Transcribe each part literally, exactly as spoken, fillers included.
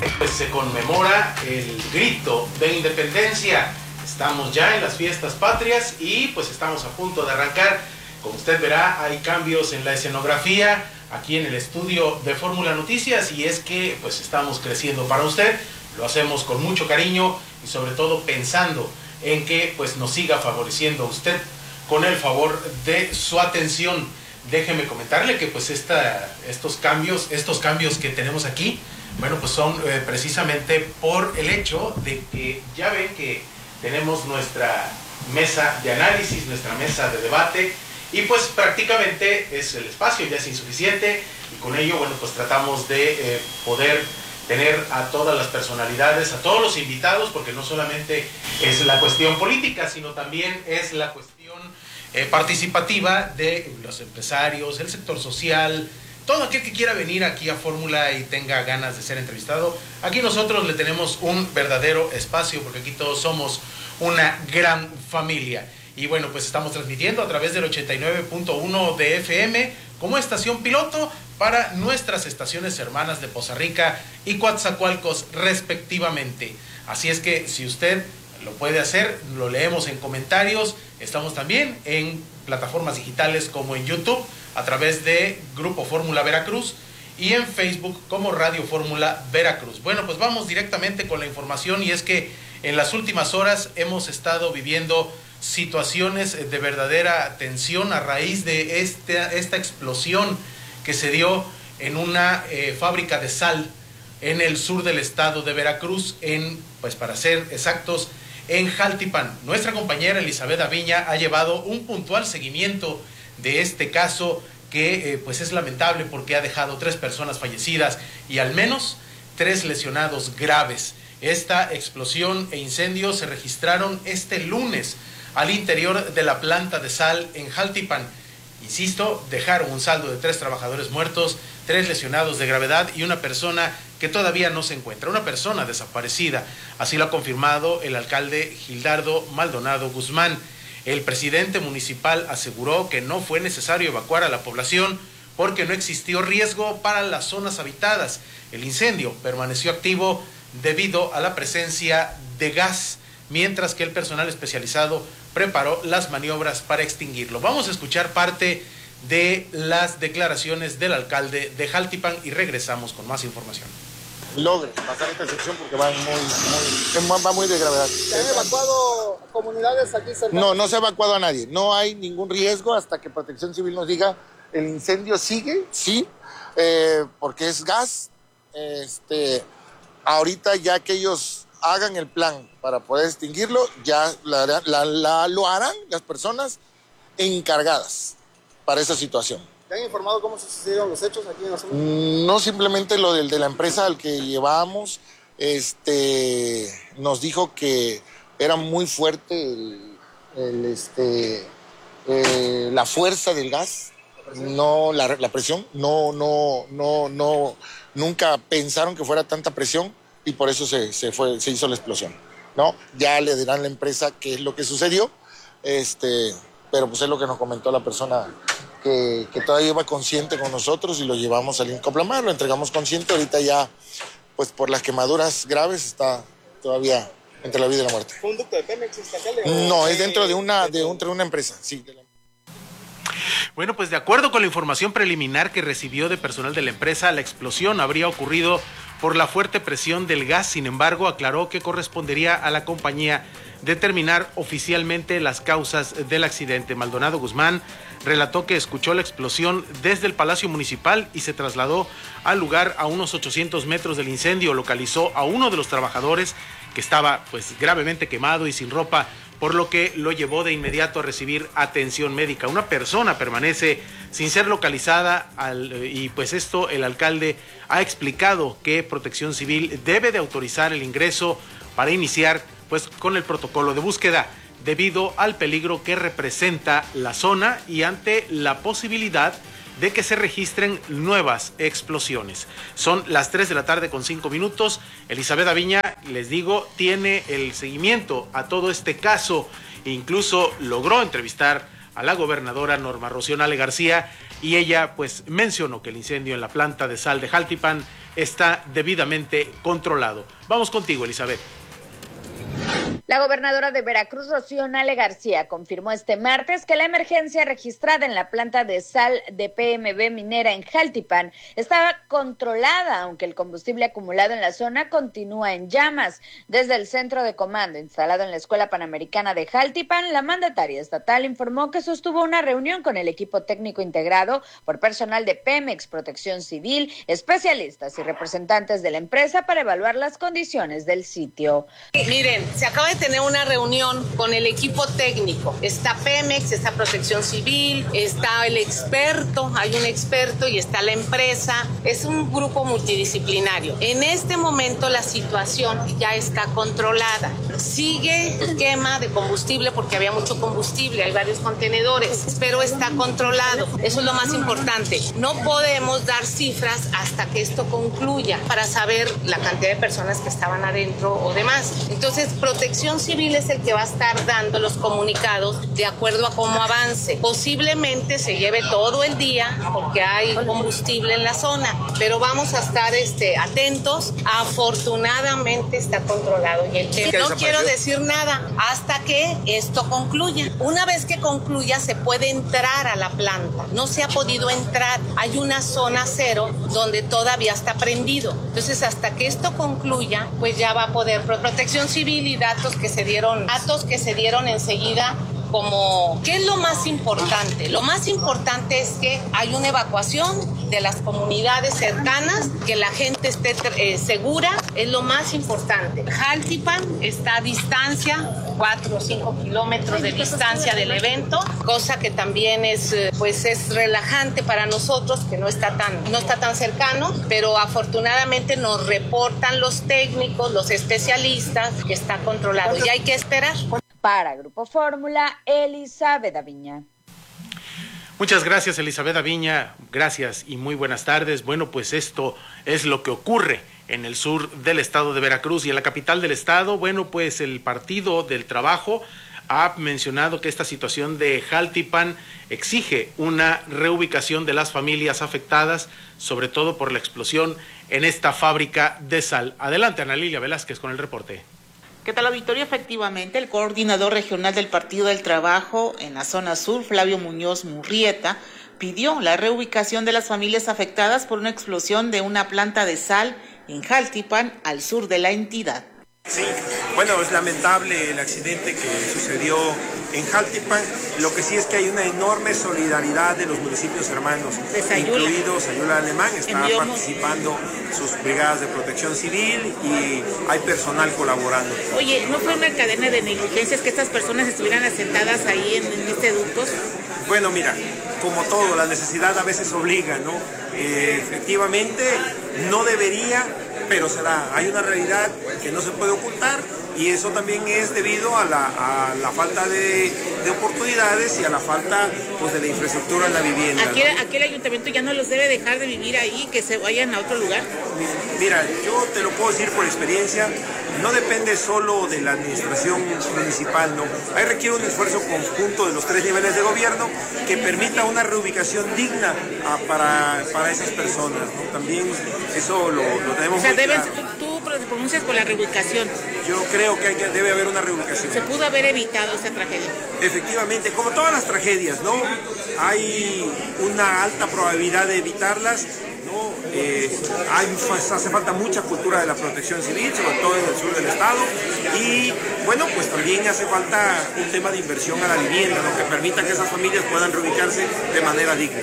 pues se conmemora el grito de independencia. Estamos ya en las fiestas patrias y pues estamos a punto de arrancar. Como usted verá, hay cambios en la escenografía aquí en el estudio de Fórmula Noticias, y es que pues estamos creciendo para usted. Lo hacemos con mucho cariño y sobre todo pensando en que pues nos siga favoreciendo usted con el favor de su atención. Déjeme comentarle que pues esta, estos cambios, estos cambios que tenemos aquí, bueno, pues son eh, precisamente por el hecho de que ya ven que tenemos nuestra mesa de análisis, nuestra mesa de debate, y pues prácticamente es el espacio ya es insuficiente, y con ello, bueno, pues tratamos de eh, poder tener a todas las personalidades, a todos los invitados, porque no solamente es la cuestión política, sino también es la cuestión eh, participativa de los empresarios, el sector social, todo aquel que quiera venir aquí a Fórmula y tenga ganas de ser entrevistado. Aquí nosotros le tenemos un verdadero espacio, porque aquí todos somos una gran familia. Y bueno, pues estamos transmitiendo a través del ochenta y nueve punto uno de F M como estación piloto para nuestras estaciones hermanas de Poza Rica y Coatzacoalcos respectivamente. Así es que si usted lo puede hacer, lo leemos en comentarios. Estamos también en plataformas digitales como en YouTube a través de Grupo Fórmula Veracruz y en Facebook como Radio Fórmula Veracruz. Bueno, pues vamos directamente con la información, y es que en las últimas horas hemos estado viviendo situaciones de verdadera tensión a raíz de esta, esta explosión que se dio en una eh, fábrica de sal en el sur del estado de Veracruz, en, pues para ser exactos, en Jaltipan. Nuestra compañera Elizabeth Aviña ha llevado un puntual seguimiento de este caso que eh, pues es lamentable, porque ha dejado tres personas fallecidas y al menos tres lesionados graves. Esta explosión e incendio se registraron este lunes al interior de la planta de sal en Jaltipan. Insisto, dejaron un saldo de tres trabajadores muertos, tres lesionados de gravedad y una persona que todavía no se encuentra, una persona desaparecida. Así lo ha confirmado el alcalde Gildardo Maldonado Guzmán. El presidente municipal aseguró que no fue necesario evacuar a la población porque no existió riesgo para las zonas habitadas. El incendio permaneció activo debido a la presencia de gas, mientras que el personal especializado preparó las maniobras para extinguirlo. Vamos a escuchar parte de las declaraciones del alcalde de Jaltipan y regresamos con más información. Logre pasar esta sección porque va muy, muy, va muy de gravedad. ¿Se han evacuado comunidades aquí cerca? No, no se ha evacuado a nadie. No hay ningún riesgo hasta que Protección Civil nos diga el incendio sigue, sí, eh, porque es gas. Este, ahorita ya que ellos hagan el plan para poder extinguirlo, ya la, la, la, lo harán las personas encargadas para esa situación. ¿Te han informado cómo sucedieron los hechos aquí en la zona? No, simplemente lo del de la empresa al que llevábamos, este, nos dijo que era muy fuerte el, el, este, eh, la fuerza del gas, ¿La no la, la presión, no, no, no, no, nunca pensaron que fuera tanta presión y por eso se, se, fue, se hizo la explosión, ¿no? Ya le dirán a la empresa qué es lo que sucedió, este, pero pues es lo que nos comentó la persona que, que todavía iba consciente con nosotros y lo llevamos al Incoplamar, lo entregamos consciente. Ahorita ya, pues por las quemaduras graves, está todavía entre la vida y la muerte. ¿Fue un ducto de Pemex estatal? No, es dentro de una, de, un, de una empresa, sí. De la... Bueno, pues de acuerdo con la información preliminar que recibió de personal de la empresa, la explosión habría ocurrido por la fuerte presión del gas. Sin embargo, aclaró que correspondería a la compañía determinar oficialmente las causas del accidente. Maldonado Guzmán relató que escuchó la explosión desde el Palacio Municipal y se trasladó al lugar a unos ochocientos metros del incendio. Localizó a uno de los trabajadores que estaba pues gravemente quemado y sin ropa, por lo que lo llevó de inmediato a recibir atención médica. Una persona permanece sin ser localizada al, y pues esto el alcalde ha explicado que Protección Civil debe de autorizar el ingreso para iniciar pues con el protocolo de búsqueda debido al peligro que representa la zona y ante la posibilidad de que se registren nuevas explosiones. Son las tres de la tarde con cinco minutos. Elizabeth Aviña, les digo, tiene el seguimiento a todo este caso e incluso logró entrevistar a la gobernadora Norma Rocío Nale García y ella pues mencionó que el incendio en la planta de sal de Jaltipan está debidamente controlado. Vamos contigo, Elizabeth. La gobernadora de Veracruz, Rocío Nale García, confirmó este martes que la emergencia registrada en la planta de sal de P M B minera en Jaltipan estaba controlada, aunque el combustible acumulado en la zona continúa en llamas. Desde el centro de comando instalado en la Escuela Panamericana de Jaltipan, la mandataria estatal informó que sostuvo una reunión con el equipo técnico integrado por personal de Pemex, Protección Civil, especialistas y representantes de la empresa para evaluar las condiciones del sitio. Miren, se acaba de tener una reunión con el equipo técnico. Está Pemex, está Protección Civil, está el experto, hay un experto y está la empresa. Es un grupo multidisciplinario. En este momento la situación ya está controlada. Sigue quema de combustible porque había mucho combustible, hay varios contenedores, pero está controlado. Eso es lo más importante. No podemos dar cifras hasta que esto concluya para saber la cantidad de personas que estaban adentro o demás. Entonces, Protección Civil es el que va a estar dando los comunicados de acuerdo a cómo avance. Posiblemente se lleve todo el día porque hay combustible en la zona, pero vamos a estar este, atentos. Afortunadamente está controlado y el tema. No quiero decir nada hasta que esto concluya. Una vez que concluya se puede entrar a la planta. No se ha podido entrar. Hay una zona cero donde todavía está prendido. Entonces hasta que esto concluya, pues ya va a poder Protección Civil y datos que se dieron, datos que se dieron enseguida. Como, ¿qué es lo más importante? Lo más importante es que hay una evacuación de las comunidades cercanas, que la gente esté eh, segura, es lo más importante. Jaltipan está a distancia, cuatro o cinco kilómetros de distancia del evento, cosa que también es, pues es relajante para nosotros, que no está tan, no está tan cercano, pero afortunadamente nos reportan los técnicos, los especialistas, que está controlado y hay que esperar. Para Grupo Fórmula, Elizabeth Aviña. Muchas gracias, Elizabeth Aviña. Gracias y muy buenas tardes. Bueno, pues esto es lo que ocurre en el sur del estado de Veracruz y en la capital del estado. Bueno, pues el Partido del Trabajo ha mencionado que esta situación de Jaltipan exige una reubicación de las familias afectadas, sobre todo por la explosión en esta fábrica de sal. Adelante, Ana Lilia Velázquez con el reporte. ¿Qué tal, auditorio? Efectivamente, el coordinador regional del Partido del Trabajo en la zona sur, Flavio Muñoz Murrieta, pidió la reubicación de las familias afectadas por una explosión de una planta de sal en Jaltipan, al sur de la entidad. Sí, bueno, es lamentable el accidente que sucedió en Jaltipan. Lo que sí es que hay una enorme solidaridad de los municipios hermanos, incluido Sayula Alemán, está Enviamos. participando sus brigadas de protección civil y hay personal colaborando. Oye, ¿no fue una cadena de negligencias que estas personas estuvieran asentadas ahí en, en este ducto? Bueno, mira, como todo, la necesidad a veces obliga, ¿no? Eh, efectivamente, no debería, pero se da. Hay una realidad que no se puede ocultar y eso también es debido a la, a la falta de, de oportunidades y a la falta, pues, de la infraestructura en la vivienda. ¿Aquí, ¿no? ¿Aquí el ayuntamiento ya no los debe dejar de vivir ahí, que se vayan a otro lugar? Mira, yo te lo puedo decir por experiencia, no depende solo de la administración municipal, ¿no? Ahí requiere un esfuerzo conjunto de los tres niveles de gobierno que permita una reubicación digna a, para, para esas personas, ¿no? También eso lo, lo tenemos. O sea, muy debes, claro. Tú pronuncias por la reubicación. Yo creo que, hay que debe haber una reubicación. Se pudo haber evitado esta tragedia. Efectivamente, como todas las tragedias, ¿no? Hay una alta probabilidad de evitarlas. ¿no? Eh, hay, hace falta mucha cultura de la protección civil, sobre todo en el sur del estado, y bueno, pues también hace falta un tema de inversión a la vivienda, ¿no? Que permita que esas familias puedan reubicarse de manera digna.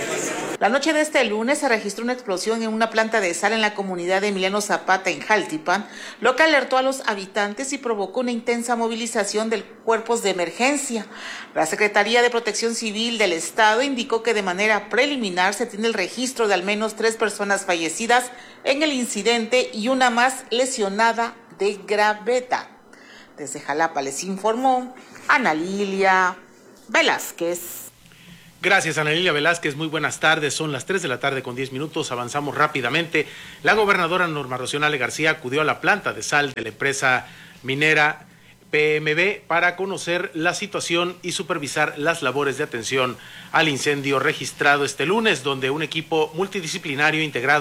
La noche de este lunes se registró una explosión en una planta de sal en la comunidad de Emiliano Zapata, en Jaltipan, lo que alertó a los habitantes y provocó una intensa movilización de cuerpos de emergencia. La Secretaría de Protección Civil del Estado indicó que de manera preliminar se tiene el registro de al menos tres personas fallecidas en el incidente y una más lesionada de gravedad. Desde Jalapa les informó Ana Lilia Velázquez. Gracias, Ana Lilia Velázquez. Muy buenas tardes. Son las tres de la tarde con diez minutos. Avanzamos rápidamente. La gobernadora Norma Rocío Nale García acudió a la planta de sal de la empresa minera P M B para conocer la situación y supervisar las labores de atención al incendio registrado este lunes, donde un equipo multidisciplinario integrado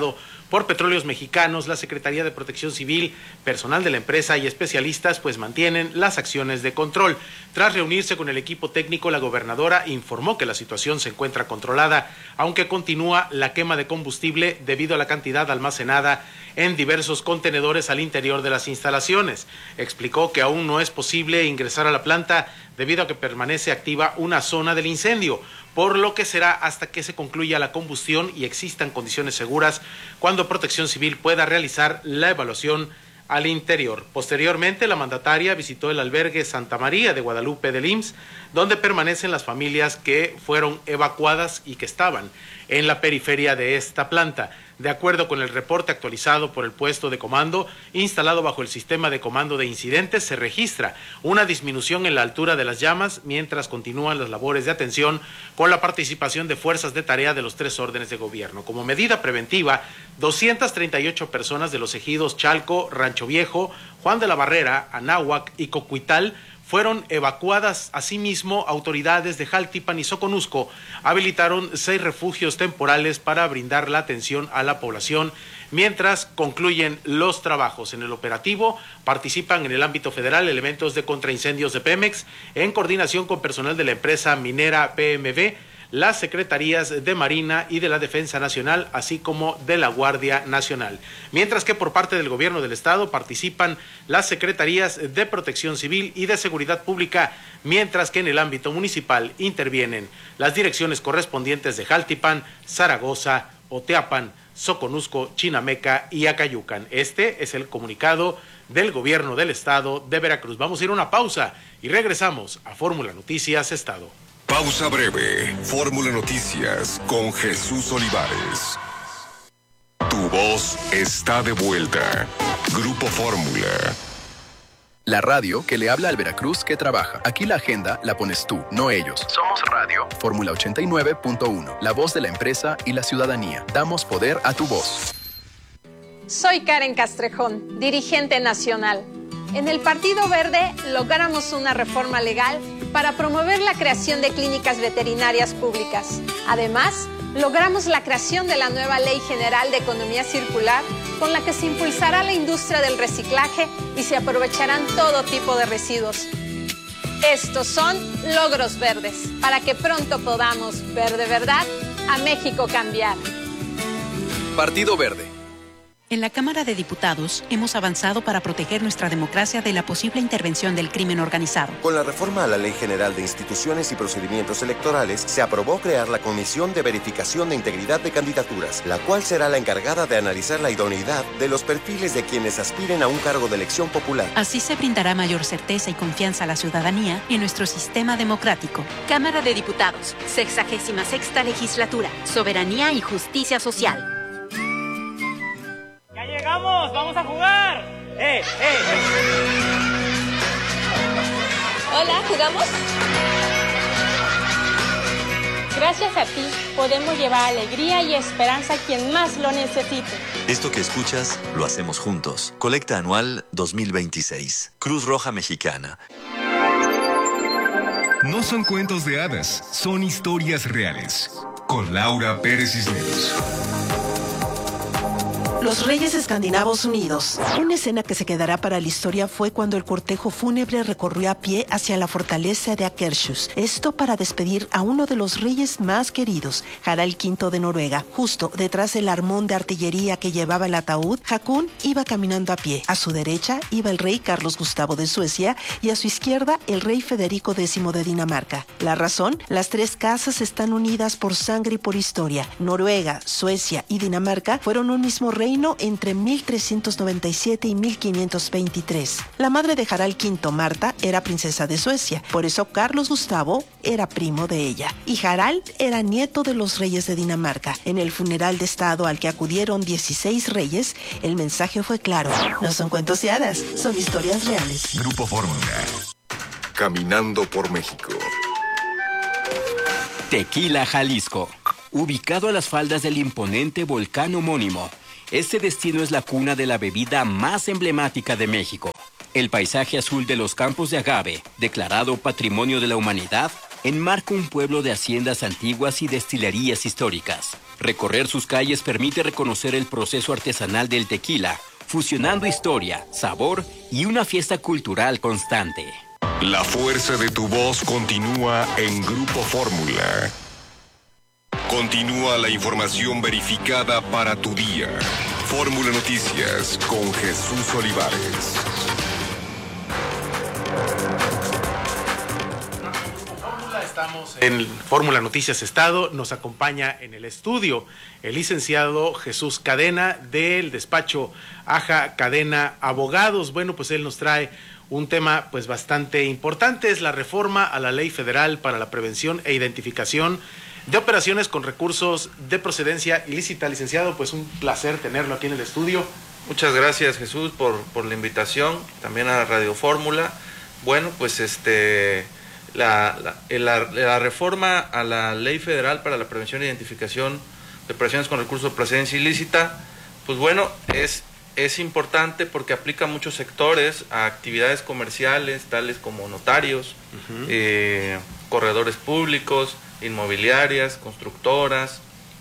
por Petróleos Mexicanos, la Secretaría de Protección Civil, personal de la empresa y especialistas pues mantienen las acciones de control. Tras reunirse con el equipo técnico, la gobernadora informó que la situación se encuentra controlada, aunque continúa la quema de combustible debido a la cantidad almacenada en diversos contenedores al interior de las instalaciones. Explicó que aún no es posible ingresar a la planta debido a que permanece activa una zona del incendio, por lo que será hasta que se concluya la combustión y existan condiciones seguras cuando Protección Civil pueda realizar la evaluación al interior. Posteriormente, la mandataria visitó el albergue Santa María de Guadalupe del I M S S, donde permanecen las familias que fueron evacuadas y que estaban en la periferia de esta planta. De acuerdo con el reporte actualizado por el puesto de comando, instalado bajo el sistema de comando de incidentes, se registra una disminución en la altura de las llamas mientras continúan las labores de atención con la participación de fuerzas de tarea de los tres órdenes de gobierno. Como medida preventiva, doscientas treinta y ocho personas de los ejidos Chalco, Rancho Viejo, Juan de la Barrera, Anáhuac y Cocuital fueron evacuadas. Asimismo, autoridades de Jaltipan y Soconusco habilitaron seis refugios temporales para brindar la atención a la población mientras concluyen los trabajos. En el operativo participan en el ámbito federal elementos de contraincendios de Pemex en coordinación con personal de la empresa minera P M B, las secretarías de Marina y de la Defensa Nacional, así como de la Guardia Nacional. Mientras que por parte del Gobierno del Estado participan las secretarías de Protección Civil y de Seguridad Pública, mientras que en el ámbito municipal intervienen las direcciones correspondientes de Jaltipan, Zaragoza, Oteapan, Soconusco, Chinameca y Acayucan. Este es el comunicado del Gobierno del Estado de Veracruz. Vamos a ir a una pausa y regresamos a Fórmula Noticias Estado. Pausa breve. Fórmula Noticias con Jesús Olivares. Tu voz está de vuelta. Grupo Fórmula. La radio que le habla al Veracruz que trabaja. Aquí la agenda la pones tú, no ellos. Somos radio. Fórmula ochenta y nueve punto uno. La voz de la empresa y la ciudadanía. Damos poder a tu voz. Soy Karen Castrejón, dirigente nacional. En el Partido Verde logramos una reforma legal para promover la creación de clínicas veterinarias públicas. Además, logramos la creación de la nueva Ley General de Economía Circular, con la que se impulsará la industria del reciclaje y se aprovecharán todo tipo de residuos. Estos son logros verdes, para que pronto podamos ver de verdad a México cambiar. Partido Verde. En la Cámara de Diputados hemos avanzado para proteger nuestra democracia de la posible intervención del crimen organizado. Con la reforma a la Ley General de Instituciones y Procedimientos Electorales, se aprobó crear la Comisión de Verificación de Integridad de Candidaturas, la cual será la encargada de analizar la idoneidad de los perfiles de quienes aspiren a un cargo de elección popular. Así se brindará mayor certeza y confianza a la ciudadanía en nuestro sistema democrático. Cámara de Diputados, sexagésima sexta legislatura, soberanía y justicia social. ¡Llegamos! ¡Vamos a jugar! ¡Eh, eh! Hola, ¿jugamos? Gracias a ti, podemos llevar alegría y esperanza a quien más lo necesite. Esto que escuchas, lo hacemos juntos. Colecta anual dos mil veintiséis. Cruz Roja Mexicana. No son cuentos de hadas, son historias reales. Con Laura Pérez Cisneros. Los Reyes Escandinavos Unidos. Una escena que se quedará para la historia fue cuando el cortejo fúnebre recorrió a pie hacia la fortaleza de Akershus. Esto para despedir a uno de los reyes más queridos, Harald quinto de Noruega. Justo detrás del armón de artillería que llevaba el ataúd, Haakon iba caminando a pie. A su derecha iba el rey Carlos Gustavo de Suecia y a su izquierda el rey Federico décimo de Dinamarca. La razón, las tres casas están unidas por sangre y por historia. Noruega, Suecia y Dinamarca fueron un mismo reino entre mil trescientos noventa y siete y mil quinientos veintitrés. La madre de Harald quinto, Marta, era princesa de Suecia, por eso Carlos Gustavo era primo de ella. Y Harald era nieto de los reyes de Dinamarca. En el funeral de estado al que acudieron dieciséis reyes, el mensaje fue claro. No son cuentos de hadas, son historias reales. Grupo Fórmula. Caminando por México. Tequila, Jalisco. Ubicado a las faldas del imponente volcán homónimo, este destino es la cuna de la bebida más emblemática de México. El paisaje azul de los campos de agave, declarado Patrimonio de la Humanidad, enmarca un pueblo de haciendas antiguas y destilerías históricas. Recorrer sus calles permite reconocer el proceso artesanal del tequila, fusionando historia, sabor y una fiesta cultural constante. La fuerza de tu voz continúa en Grupo Fórmula. Continúa la información verificada para tu día. Fórmula Noticias con Jesús Olivares. Estamos en Fórmula Noticias Estado. Nos acompaña en el estudio el licenciado Jesús Cadena del despacho Aja Cadena Abogados. Bueno, pues él nos trae un tema pues bastante importante, es la reforma a la Ley Federal para la Prevención e Identificación de Operaciones con Recursos de Procedencia Ilícita. Licenciado, pues un placer tenerlo aquí en el estudio. Muchas gracias, Jesús, por, por la invitación, también a Radio Fórmula. Bueno, pues este... La, la, la, la reforma a la Ley Federal para la Prevención e Identificación de Operaciones con Recursos de Procedencia Ilícita, pues bueno, es, es importante porque aplica a muchos sectores, a actividades comerciales, tales como notarios, uh-huh. eh, corredores públicos, inmobiliarias, constructoras,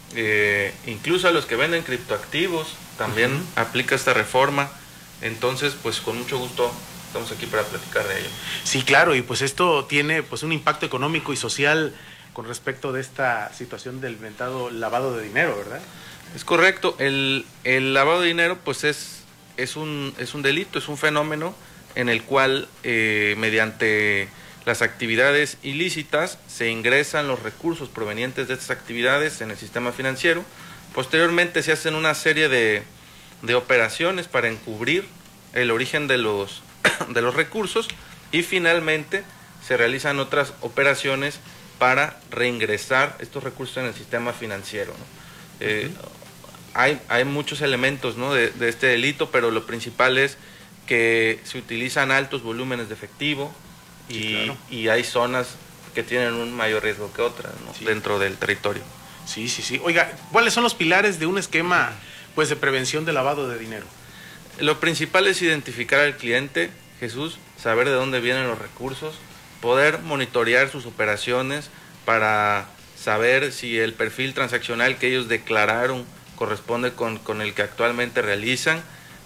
eh, incluso a los que venden criptoactivos, también uh-huh. aplica esta reforma. Entonces, pues con mucho gusto estamos aquí para platicar de ello. Sí, claro, y pues esto tiene pues un impacto económico y social con respecto de esta situación del inventado lavado de dinero, ¿verdad? Es correcto, el, el lavado de dinero pues es, es, un, es un delito, es un fenómeno en el cual eh, mediante las actividades ilícitas se ingresan los recursos provenientes de estas actividades en el sistema financiero. Posteriormente se hacen una serie de, de operaciones para encubrir el origen de los de los recursos y finalmente se realizan otras operaciones para reingresar estos recursos en el sistema financiero, ¿no? Eh, uh-huh. hay, hay muchos elementos, ¿no? de, de este delito, pero lo principal es que se utilizan altos volúmenes de efectivo y, sí, claro. y hay zonas que tienen un mayor riesgo que otras, ¿no? sí. dentro del territorio. Sí, sí, sí. Oiga, ¿cuáles son los pilares de un esquema pues de prevención de lavado de dinero? Lo principal es identificar al cliente, Jesús, saber de dónde vienen los recursos, poder monitorear sus operaciones para saber si el perfil transaccional que ellos declararon corresponde con, con el que actualmente realizan,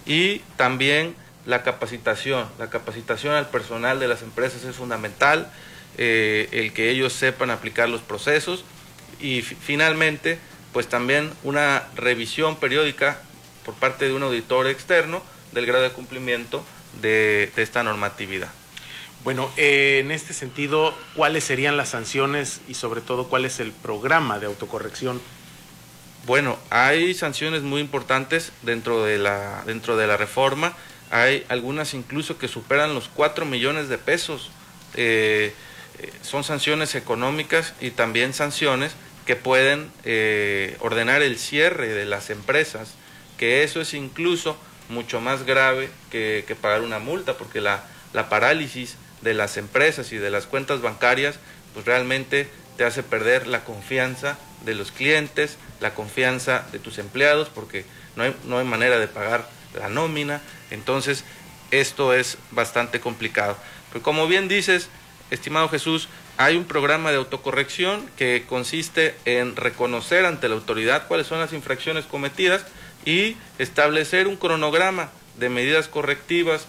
y también la capacitación. La capacitación al personal de las empresas es fundamental, eh, el que ellos sepan aplicar los procesos y finalmente pues también una revisión periódica por parte de un auditor externo del grado de cumplimiento de, de esta normatividad. Bueno, eh, en este sentido, ¿cuáles serían las sanciones y sobre todo cuál es el programa de autocorrección? Bueno, hay sanciones muy importantes dentro de la, dentro de la reforma. Hay algunas incluso que superan los cuatro millones de pesos. Eh, eh, son sanciones económicas y también sanciones que pueden eh, ordenar el cierre de las empresas, que eso es incluso mucho más grave que, que pagar una multa, porque la, la parálisis de las empresas y de las cuentas bancarias pues realmente te hace perder la confianza de los clientes, la confianza de tus empleados, porque no hay, no hay manera de pagar la nómina. Entonces esto es bastante complicado. Pero como bien dices, estimado Jesús, hay un programa de autocorrección que consiste en reconocer ante la autoridad cuáles son las infracciones cometidas y establecer un cronograma de medidas correctivas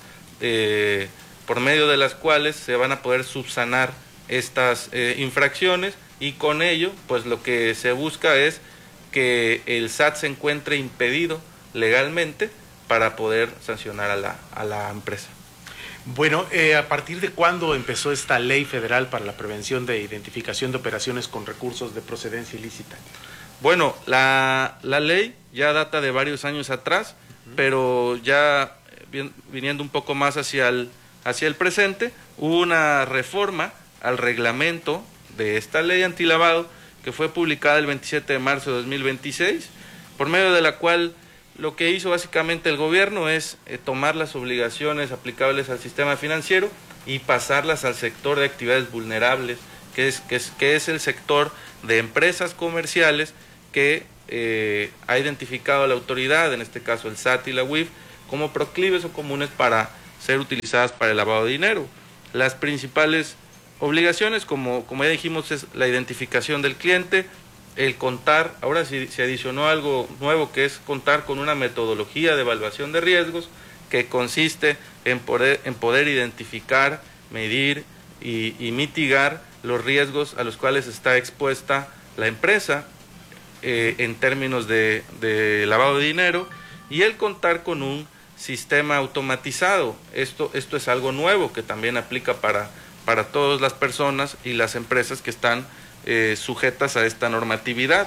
eh, por medio de las cuales se van a poder subsanar estas eh, infracciones, y con ello pues lo que se busca es que el S A T se encuentre impedido legalmente para poder sancionar a la, a la empresa. Bueno, eh, ¿a partir de cuándo empezó esta Ley Federal para la Prevención de Identificación de Operaciones con Recursos de Procedencia Ilícita? Bueno, la, la ley ya data de varios años atrás, uh-huh. pero ya vin, viniendo un poco más hacia el, hacia el presente, hubo una reforma al reglamento de esta ley antilavado que fue publicada el veintisiete de marzo de dos mil veintiséis, por medio de la cual lo que hizo básicamente el gobierno es eh, tomar las obligaciones aplicables al sistema financiero y pasarlas al sector de actividades vulnerables, que es, que es, que es el sector de empresas comerciales que eh, ha identificado a la autoridad, en este caso el S A T y la U I F, como proclives o comunes para ser utilizadas para el lavado de dinero. Las principales obligaciones, como, como ya dijimos, es la identificación del cliente, el contar, ahora sí se adicionó algo nuevo, que es contar con una metodología de evaluación de riesgos que consiste en poder, en poder identificar, medir y, y mitigar los riesgos a los cuales está expuesta la empresa eh, en términos de, de lavado de dinero, y el contar con un sistema automatizado. Esto, esto es algo nuevo que también aplica para, para todas las personas y las empresas que están eh, sujetas a esta normatividad.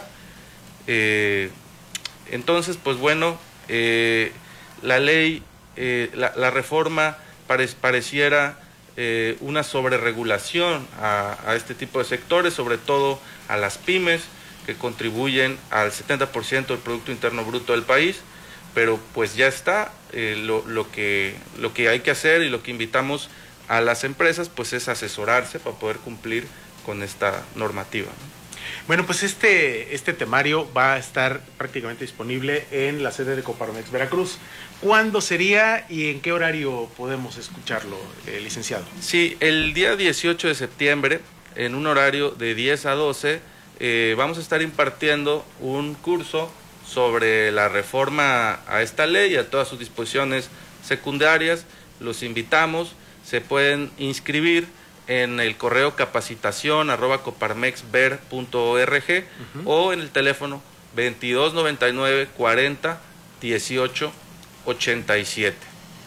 Eh, entonces, pues bueno, eh, la ley, eh, la, la reforma pare, pareciera eh, una sobreregulación a, a este tipo de sectores, sobre todo a las pymes, que contribuyen al setenta por ciento del Producto Interno Bruto del país. Pero pues ya está, eh, lo, lo, que, lo que hay que hacer y lo que invitamos a las empresas pues es asesorarse para poder cumplir con esta normativa, ¿no? Bueno, pues este, este temario va a estar prácticamente disponible en la sede de Coparmex Veracruz. ¿Cuándo sería y en qué horario podemos escucharlo, eh, licenciado? Sí, el día dieciocho de septiembre, en un horario de diez a doce, eh, vamos a estar impartiendo un curso sobre la reforma a esta ley y a todas sus disposiciones secundarias. Los invitamos, se pueden inscribir en el correo capacitación arroba coparmexver punto org uh-huh. o en el teléfono veintidós noventa y nueve cuarenta dieciocho ochenta y siete.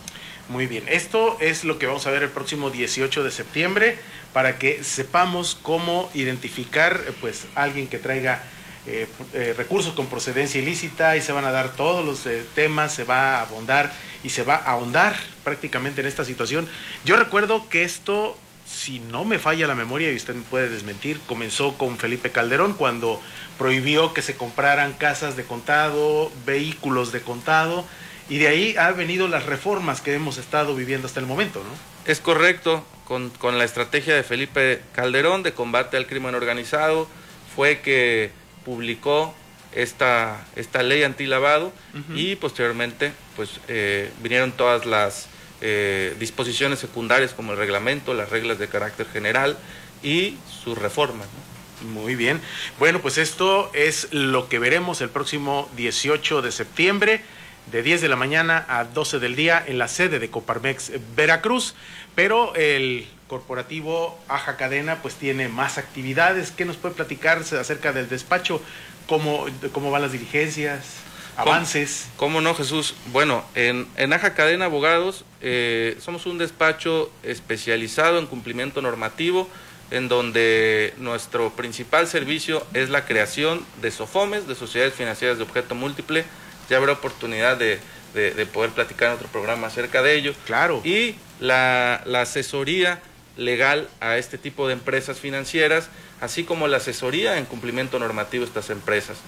Muy bien, esto es lo que vamos a ver el próximo dieciocho de septiembre para que sepamos cómo identificar pues alguien que traiga Eh, eh, recursos con procedencia ilícita, y se van a dar todos los eh, temas, se va a abondar y se va a ahondar prácticamente en esta situación. Yo recuerdo que esto, si no me falla la memoria y usted me puede desmentir, comenzó con Felipe Calderón cuando prohibió que se compraran casas de contado, vehículos de contado, y de ahí han venido las reformas que hemos estado viviendo hasta el momento, ¿no? Es correcto, con, con la estrategia de Felipe Calderón de combate al crimen organizado fue que publicó esta, esta ley antilavado uh-huh. y posteriormente pues eh, vinieron todas las eh, disposiciones secundarias como el reglamento, las reglas de carácter general y sus reformas, ¿no? Muy bien, bueno, pues esto es lo que veremos el próximo dieciocho de septiembre de diez de la mañana a doce del día en la sede de Coparmex Veracruz, pero el corporativo Aja Cadena pues tiene más actividades. ¿Qué nos puede platicar acerca del despacho? ¿Cómo, cómo van las diligencias? ¿Avances? ¿Cómo, cómo no, Jesús? Bueno, en, en Aja Cadena Abogados eh, somos un despacho especializado en cumplimiento normativo, en donde nuestro principal servicio es la creación de SOFOMES, de sociedades financieras de objeto múltiple. Ya habrá oportunidad de, de, de poder platicar en otro programa acerca de ello. Claro. Y la, la asesoría legal a este tipo de empresas financieras, así como la asesoría en cumplimiento normativo de estas empresas.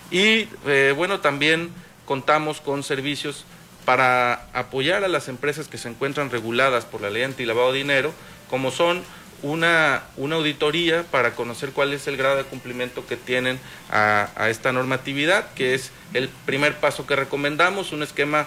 Y eh, bueno, también contamos con servicios para apoyar a las empresas que se encuentran reguladas por la ley antilavado de dinero, como son una, una auditoría para conocer cuál es el grado de cumplimiento que tienen a, a esta normatividad, que es el primer paso que recomendamos. Un esquema,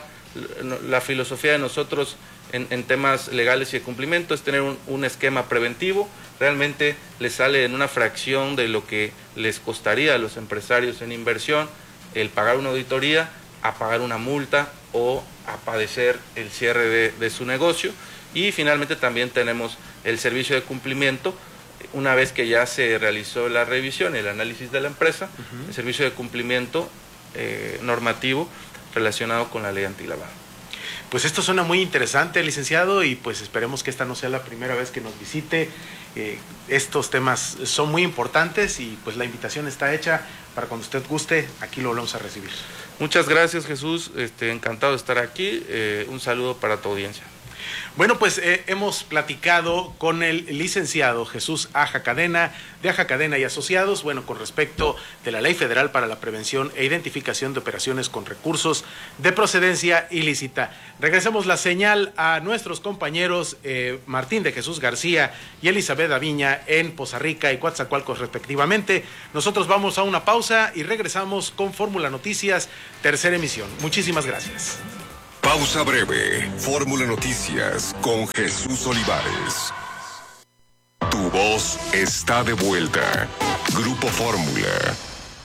la filosofía de nosotros en, en temas legales y de cumplimiento es tener un, un esquema preventivo. Realmente les sale en una fracción de lo que les costaría a los empresarios en inversión el pagar una auditoría, a pagar una multa o a padecer el cierre de, de su negocio. Y finalmente también tenemos el servicio de cumplimiento, una vez que ya se realizó la revisión, el análisis de la empresa, uh-huh. el servicio de cumplimiento eh, normativo relacionado con la ley antilavado. Pues esto suena muy interesante, licenciado, y pues esperemos que esta no sea la primera vez que nos visite. Eh, estos temas son muy importantes y pues la invitación está hecha para cuando usted guste, aquí lo vamos a recibir. Muchas gracias, Jesús, este, encantado de estar aquí, eh, un saludo para tu audiencia. Bueno, pues eh, hemos platicado con el licenciado Jesús Aja Cadena, de Aja Cadena y Asociados, bueno, con respecto de la Ley Federal para la Prevención e Identificación de Operaciones con Recursos de Procedencia Ilícita. Regresemos la señal a nuestros compañeros eh, Martín de Jesús García y Elizabeth Aviña en Poza Rica y Coatzacoalcos respectivamente. Nosotros vamos a una pausa y regresamos con Fórmula Noticias, tercera emisión. Muchísimas gracias. Pausa breve. Fórmula Noticias con Jesús Olivares. Tu voz está de vuelta. Grupo Fórmula.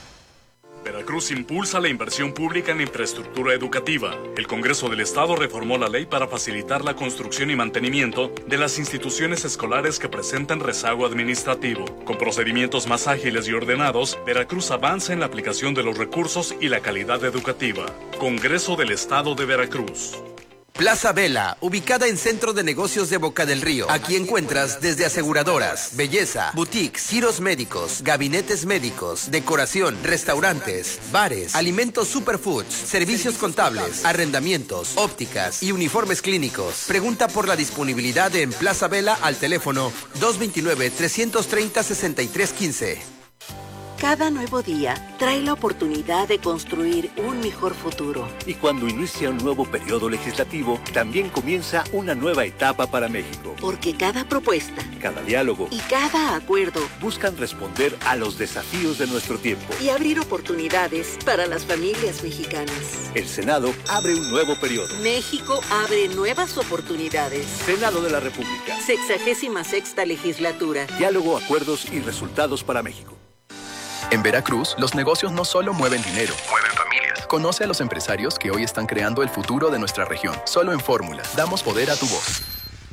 Veracruz impulsa la inversión pública en infraestructura educativa. El Congreso del Estado reformó la ley para facilitar la construcción y mantenimiento de las instituciones escolares que presentan rezago administrativo. Con procedimientos más ágiles y ordenados, Veracruz avanza en la aplicación de los recursos y la calidad educativa. Congreso del Estado de Veracruz. Plaza Vela, ubicada en Centro de Negocios de Boca del Río. Aquí encuentras desde aseguradoras, belleza, boutiques, giros médicos, gabinetes médicos, decoración, restaurantes, bares, alimentos superfoods, servicios contables, arrendamientos, ópticas y uniformes clínicos. Pregunta por la disponibilidad en Plaza Vela al teléfono dos dos nueve, tres tres cero, seis tres uno cinco. Cada nuevo día trae la oportunidad de construir un mejor futuro. Y cuando inicia un nuevo periodo legislativo, también comienza una nueva etapa para México. Porque cada propuesta, cada diálogo y cada acuerdo buscan responder a los desafíos de nuestro tiempo y abrir oportunidades para las familias mexicanas. El Senado abre un nuevo periodo. México abre nuevas oportunidades. Senado de la República. Sexagésima sexta legislatura. Diálogo, acuerdos y resultados para México. En Veracruz, los negocios no solo mueven dinero, mueven familias. Conoce a los empresarios que hoy están creando el futuro de nuestra región. Solo en Fórmula, damos poder a tu voz.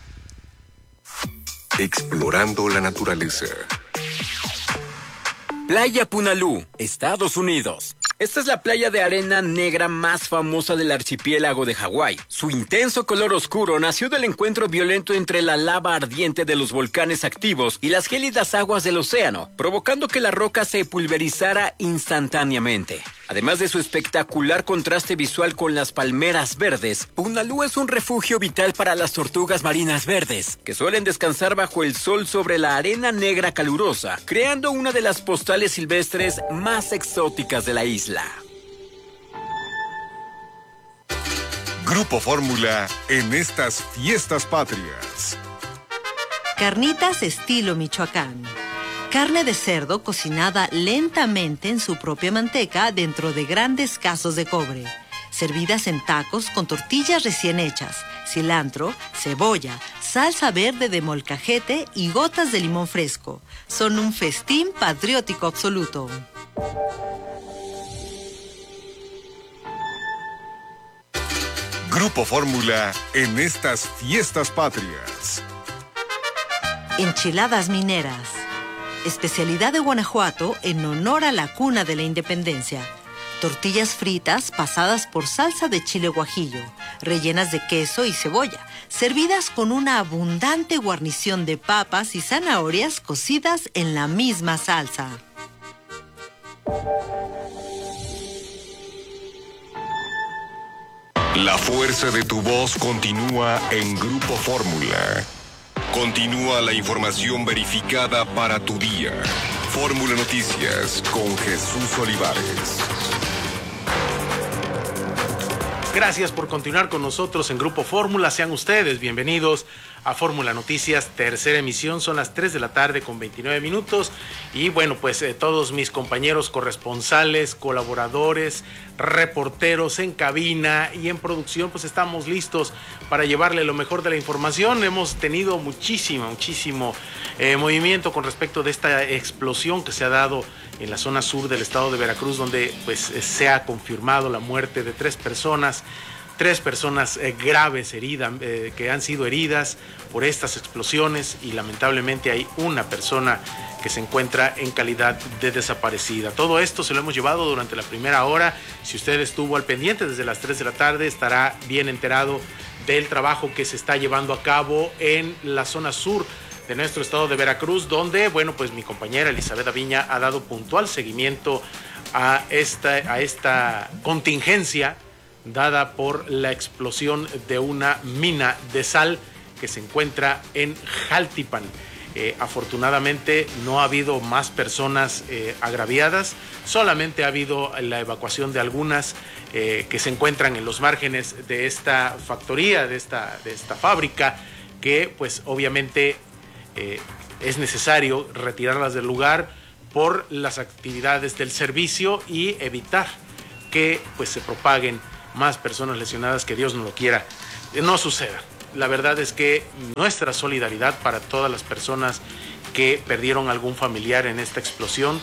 Explorando la naturaleza. Playa Punalú, Estados Unidos. Esta es la playa de arena negra más famosa del archipiélago de Hawái. Su intenso color oscuro nació del encuentro violento entre la lava ardiente de los volcanes activos y las gélidas aguas del océano, provocando que la roca se pulverizara instantáneamente. Además de su espectacular contraste visual con las palmeras verdes, Punalú es un refugio vital para las tortugas marinas verdes, que suelen descansar bajo el sol sobre la arena negra calurosa, creando una de las postales silvestres más exóticas de la isla. Grupo Fórmula en estas fiestas patrias. Carnitas estilo Michoacán. Carne de cerdo cocinada lentamente en su propia manteca dentro de grandes casos de cobre. Servidas en tacos con tortillas recién hechas, cilantro, cebolla, salsa verde de molcajete y gotas de limón fresco. Son un festín patriótico absoluto. Grupo Fórmula en estas fiestas patrias. Enchiladas mineras. Especialidad de Guanajuato en honor a la cuna de la independencia. Tortillas fritas pasadas por salsa de chile guajillo, rellenas de queso y cebolla, servidas con una abundante guarnición de papas y zanahorias cocidas en la misma salsa. La fuerza de tu voz continúa en Grupo Fórmula. Continúa la información verificada para tu día. Fórmula Noticias con Jesús Olivares. Gracias por continuar con nosotros en Grupo Fórmula. Sean ustedes bienvenidos a Fórmula Noticias, tercera emisión. Son las tres de la tarde con veintinueve minutos. Y bueno, pues eh, todos mis compañeros corresponsales, colaboradores, reporteros en cabina y en producción, pues estamos listos para llevarle lo mejor de la información. Hemos tenido muchísimo, muchísimo eh, movimiento con respecto de esta explosión que se ha dado en la zona sur del estado de Veracruz, donde pues se ha confirmado la muerte de tres personas, tres personas eh, graves heridas, eh, que han sido heridas por estas explosiones, y lamentablemente hay una persona que se encuentra en calidad de desaparecida. Todo esto se lo hemos llevado durante la primera hora. Si usted estuvo al pendiente desde las tres de la tarde, estará bien enterado del trabajo que se está llevando a cabo en la zona sur de nuestro estado de Veracruz, donde, bueno, pues mi compañera Elizabeth Aviña ha dado puntual seguimiento a esta, a esta contingencia dada por la explosión de una mina de sal que se encuentra en Jaltipan. Eh, afortunadamente no ha habido más personas eh, agraviadas, solamente ha habido la evacuación de algunas eh, que se encuentran en los márgenes de esta factoría, de esta, de esta fábrica, que pues obviamente eh, es necesario retirarlas del lugar por las actividades del servicio y evitar que pues se propaguen más personas lesionadas, que Dios no lo quiera, no suceda. La verdad es que nuestra solidaridad para todas las personas que perdieron algún familiar en esta explosión.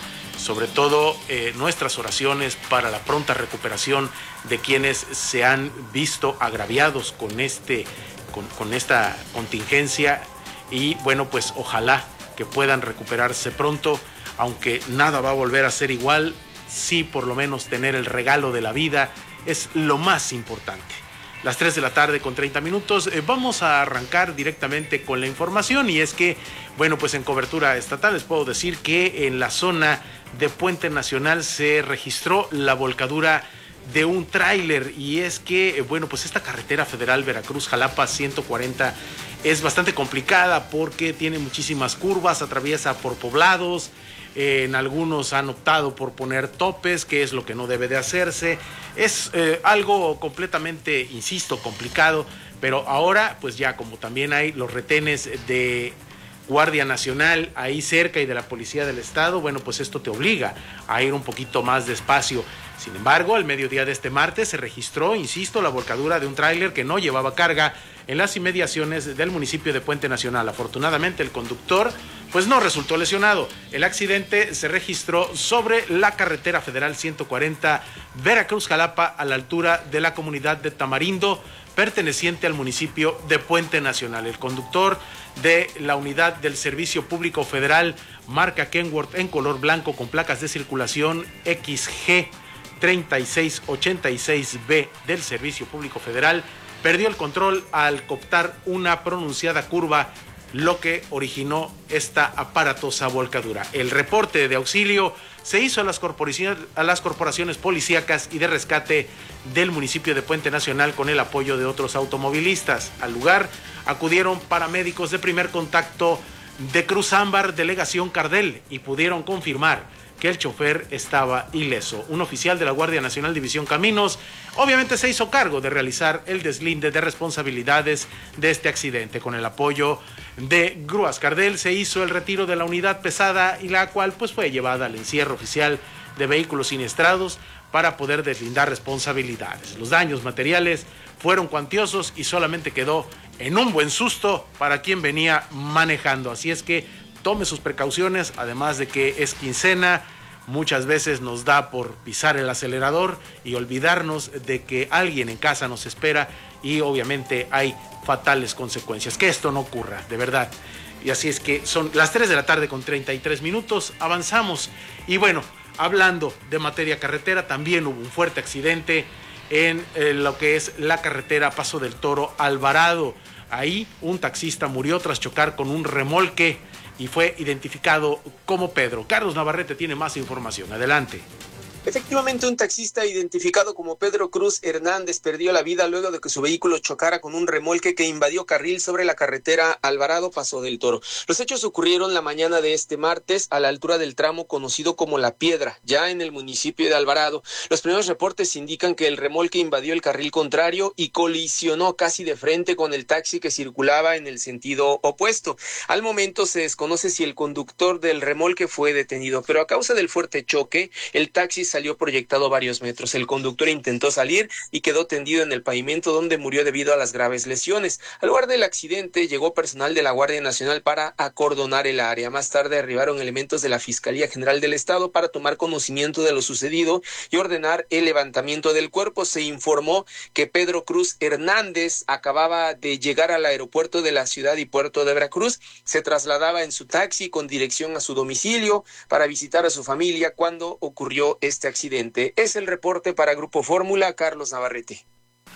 sobre todo eh, nuestras oraciones para la pronta recuperación de quienes se han visto agraviados con, este, con, con esta contingencia y bueno, pues ojalá que puedan recuperarse pronto, aunque nada va a volver a ser igual, sí por lo menos tener el regalo de la vida es lo más importante. Las tres de la tarde con treinta minutos, eh, vamos a arrancar directamente con la información y es que, bueno, pues en cobertura estatal les puedo decir que en la zona de Puente Nacional se registró la volcadura de un tráiler y es que, eh, bueno, pues esta carretera federal Veracruz-Jalapa ciento cuarenta es bastante complicada porque tiene muchísimas curvas, atraviesa por poblados. Eh, en algunos han optado por poner topes, que es lo que no debe de hacerse. Es eh, algo completamente, insisto, complicado, pero ahora pues ya como también hay los retenes de Guardia Nacional ahí cerca y de la Policía del Estado, bueno, pues esto te obliga a ir un poquito más despacio. Sin embargo, al mediodía de este martes se registró, insisto, la volcadura de un tráiler que no llevaba carga en las inmediaciones del municipio de Puente Nacional. Afortunadamente el conductor pues no resultó lesionado. El accidente se registró sobre la carretera federal ciento cuarenta Veracruz-Jalapa a la altura de la comunidad de Tamarindo, perteneciente al municipio de Puente Nacional. El conductor de la unidad del Servicio Público Federal marca Kenworth en color blanco con placas de circulación X G treinta y seis ochenta y seis B del Servicio Público Federal perdió el control al cooptar una pronunciada curva, lo que originó esta aparatosa volcadura. El reporte de auxilio se hizo a las corporaciones, a las corporaciones policíacas y de rescate del municipio de Puente Nacional con el apoyo de otros automovilistas. Al lugar acudieron paramédicos de primer contacto de Cruz Ámbar, Delegación Cardel, y pudieron confirmar que el chofer estaba ileso. Un oficial de la Guardia Nacional División Caminos obviamente se hizo cargo de realizar el deslinde de responsabilidades de este accidente. Con el apoyo de Grúas Cardel se hizo el retiro de la unidad pesada y la cual pues fue llevada al encierro oficial de vehículos siniestrados para poder deslindar responsabilidades. Los daños materiales fueron cuantiosos y solamente quedó en un buen susto para quien venía manejando. Así es que tome sus precauciones, además de que es quincena, muchas veces nos da por pisar el acelerador y olvidarnos de que alguien en casa nos espera y obviamente hay fatales consecuencias. Que esto no ocurra, de verdad. Y así es que son las tres de la tarde con treinta y tres minutos, avanzamos. Y bueno, hablando de materia carretera, también hubo un fuerte accidente en eh, lo que es la carretera Paso del Toro Alvarado. Ahí un taxista murió tras chocar con un remolque y fue identificado como Pedro. Carlos Navarrete tiene más información. Adelante. Efectivamente, un taxista identificado como Pedro Cruz Hernández perdió la vida luego de que su vehículo chocara con un remolque que invadió carril sobre la carretera Alvarado Paso del Toro. Los hechos ocurrieron la mañana de este martes a la altura del tramo conocido como La Piedra, ya en el municipio de Alvarado. Los primeros reportes indican que el remolque invadió el carril contrario y colisionó casi de frente con el taxi que circulaba en el sentido opuesto. Al momento se desconoce si el conductor del remolque fue detenido, pero a causa del fuerte choque, el taxi salió proyectado varios metros. El conductor intentó salir y quedó tendido en el pavimento, donde murió debido a las graves lesiones. Al lugar del accidente llegó personal de la Guardia Nacional para acordonar el área. Más tarde arribaron elementos de la Fiscalía General del Estado para tomar conocimiento de lo sucedido y ordenar el levantamiento del cuerpo. Se informó que Pedro Cruz Hernández acababa de llegar al aeropuerto de la ciudad y puerto de Veracruz. Se trasladaba en su taxi con dirección a su domicilio para visitar a su familia cuando ocurrió este accidente. Es el reporte para Grupo Fórmula, Carlos Navarrete.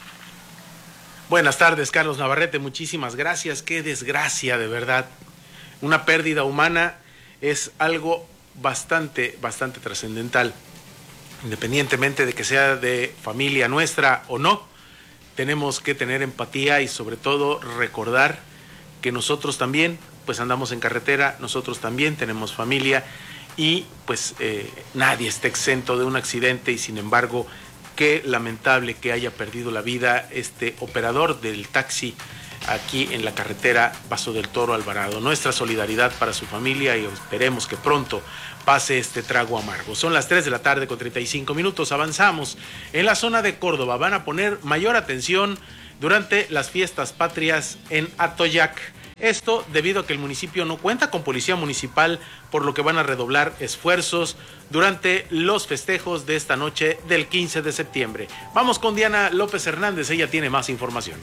Buenas tardes, Carlos Navarrete, muchísimas gracias. Qué desgracia, de verdad. Una pérdida humana es algo bastante, bastante trascendental. Independientemente de que sea de familia nuestra o no, tenemos que tener empatía y sobre todo recordar que nosotros también, pues andamos en carretera, nosotros también tenemos familia. Y pues eh, nadie está exento de un accidente y sin embargo, qué lamentable que haya perdido la vida este operador del taxi aquí en la carretera Paso del Toro Alvarado. Nuestra solidaridad para su familia y esperemos que pronto pase este trago amargo. Son las tres de la tarde con treinta y cinco minutos, avanzamos. En la zona de Córdoba van a poner mayor atención durante las fiestas patrias en Atoyac. Esto debido a que el municipio no cuenta con policía municipal, por lo que van a redoblar esfuerzos durante los festejos de esta noche del quince de septiembre. Vamos con Diana López Hernández, ella tiene más información.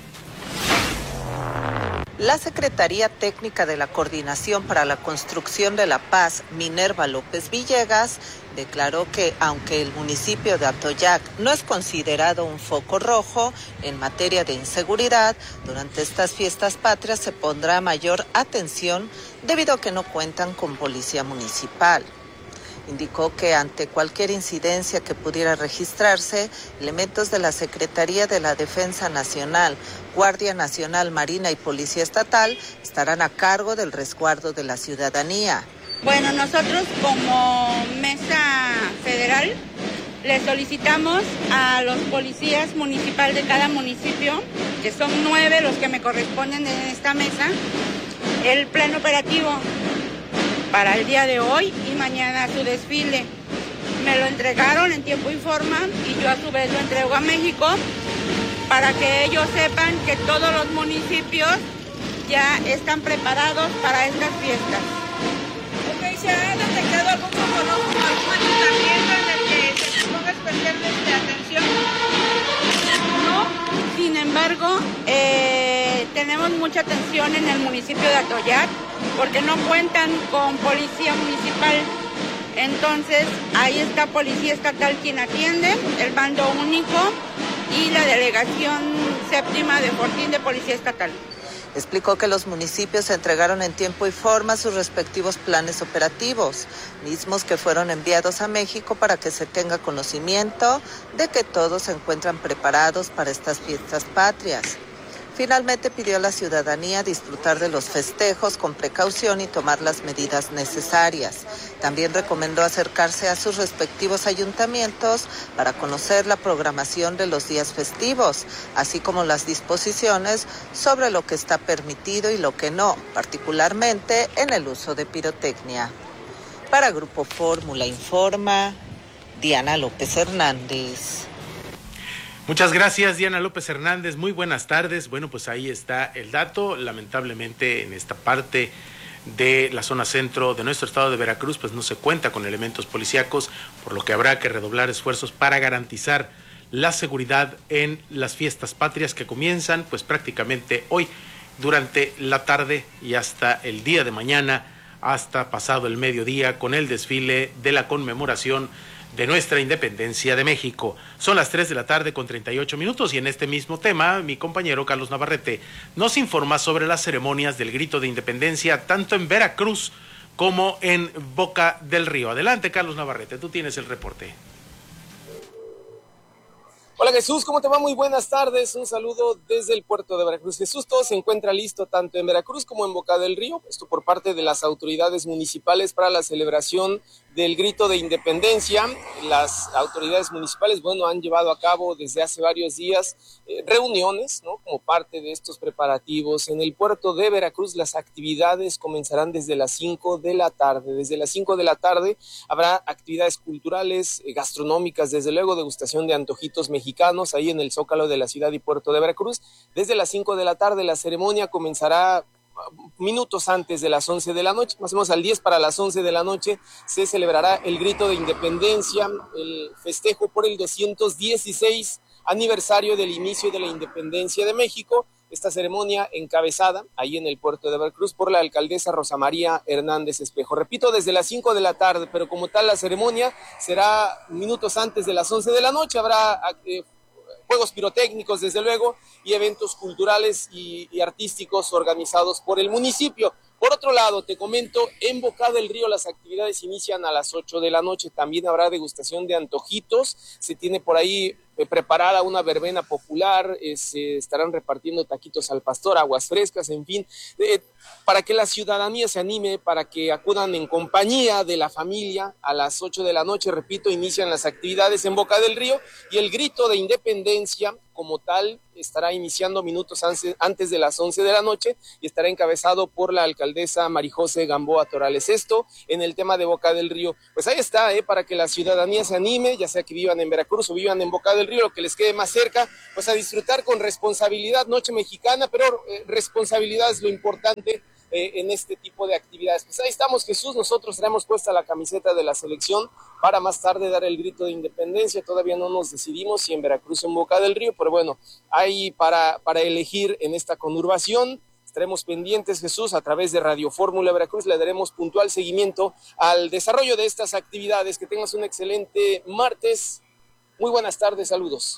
La Secretaría Técnica de la Coordinación para la Construcción de la Paz, Minerva López Villegas, declaró que aunque el municipio de Atoyac no es considerado un foco rojo en materia de inseguridad, durante estas fiestas patrias se pondrá mayor atención debido a que no cuentan con policía municipal. Indicó que ante cualquier incidencia que pudiera registrarse, elementos de la Secretaría de la Defensa Nacional, Guardia Nacional, Marina y Policía Estatal estarán a cargo del resguardo de la ciudadanía. Bueno, nosotros como Mesa Federal le solicitamos a los policías municipales de cada municipio, que son nueve los que me corresponden en esta mesa, el plan operativo para el día de hoy y mañana su desfile. Me lo entregaron en tiempo y forma y yo a su vez lo entrego a México para que ellos sepan que todos los municipios ya están preparados para estas fiestas. Ok, ¿se ha detectado algún foco rojo, algún ayuntamiento en el que se ponga especialmente atención? No, sin embargo, eh, tenemos mucha atención en el municipio de Atoyac porque no cuentan con policía municipal. Entonces, ahí está Policía Estatal quien atiende, el bando único y la delegación séptima de Fortín de Policía Estatal. Explicó que los municipios entregaron en tiempo y forma sus respectivos planes operativos, mismos que fueron enviados a México para que se tenga conocimiento de que todos se encuentran preparados para estas fiestas patrias. Finalmente pidió a la ciudadanía disfrutar de los festejos con precaución y tomar las medidas necesarias. También recomendó acercarse a sus respectivos ayuntamientos para conocer la programación de los días festivos, así como las disposiciones sobre lo que está permitido y lo que no, particularmente en el uso de pirotecnia. Para Grupo Fórmula informa Diana López Hernández. Muchas gracias, Diana López Hernández. Muy buenas tardes. Bueno, pues ahí está el dato. Lamentablemente en esta parte de la zona centro de nuestro estado de Veracruz, pues no se cuenta con elementos policíacos, por lo que habrá que redoblar esfuerzos para garantizar la seguridad en las fiestas patrias que comienzan pues prácticamente hoy durante la tarde y hasta el día de mañana, hasta pasado el mediodía, con el desfile de la conmemoración de nuestra independencia de México. Son las tres de la tarde con treinta y ocho minutos y en este mismo tema mi compañero Carlos Navarrete nos informa sobre las ceremonias del grito de independencia tanto en Veracruz como en Boca del Río. Adelante, Carlos Navarrete, tú tienes el reporte. Hola Jesús, ¿cómo te va? Muy buenas tardes, un saludo desde el puerto de Veracruz. Jesús, todo se encuentra listo tanto en Veracruz como en Boca del Río, esto por parte de las autoridades municipales para la celebración del grito de independencia. Las autoridades municipales, bueno, han llevado a cabo desde hace varios días eh, reuniones, ¿no? Como parte de estos preparativos. En el puerto de Veracruz las actividades comenzarán desde las cinco de la tarde. Desde las cinco de la tarde habrá actividades culturales, eh, gastronómicas, desde luego degustación de antojitos mexicanos mexicanos ahí en el Zócalo de la ciudad y puerto de Veracruz. Desde las cinco de la tarde la ceremonia comenzará minutos antes de las once de la noche, más o menos al diez para las once de la noche, se celebrará el grito de independencia, el festejo por el doscientos dieciséis aniversario del inicio de la independencia de México. Esta ceremonia encabezada ahí en el puerto de Veracruz por la alcaldesa Rosa María Hernández Espejo. Repito, desde las cinco de la tarde, pero como tal la ceremonia será minutos antes de las once de la noche. Habrá eh, juegos pirotécnicos, desde luego, y eventos culturales y, y artísticos organizados por el municipio. Por otro lado, te comento, en Boca del Río las actividades inician a las ocho de la noche. También habrá degustación de antojitos. Se tiene por ahí eh, preparada una verbena popular. Eh, se estarán repartiendo taquitos al pastor, aguas frescas, en fin, eh, para que la ciudadanía se anime, para que acudan en compañía de la familia. A las ocho de la noche, repito, inician las actividades en Boca del Río y el grito de independencia como tal estará iniciando minutos antes de las once de la noche y estará encabezado por la alcaldesa Marijose Gamboa Torales. Esto en el tema de Boca del Río. Pues ahí está, eh, para que la ciudadanía se anime, ya sea que vivan en Veracruz o vivan en Boca del Río, lo que les quede más cerca, pues a disfrutar con responsabilidad, noche mexicana, pero eh, responsabilidad es lo importante Eh, en este tipo de actividades. Pues ahí estamos, Jesús, nosotros traemos puesta la camiseta de la selección para más tarde dar el grito de independencia. Todavía no nos decidimos si en Veracruz o en Boca del Río, pero bueno, hay para, para elegir en esta conurbación. Estaremos pendientes, Jesús, a través de Radio Fórmula Veracruz, le daremos puntual seguimiento al desarrollo de estas actividades. Que tengas un excelente martes. Muy buenas tardes, saludos.